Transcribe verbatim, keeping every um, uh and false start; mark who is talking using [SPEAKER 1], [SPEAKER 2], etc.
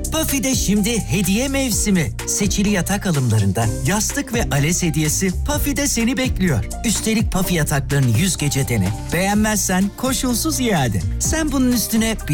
[SPEAKER 1] Puffy'de şimdi hediye mevsimi. Seçili yatak alımlarında yastık ve ALES hediyesi Puffy'de seni bekliyor. Üstelik Puffy yataklarını yüz gece dene. Beğenmezsen koşulsuz iade. Sen bunun üstüne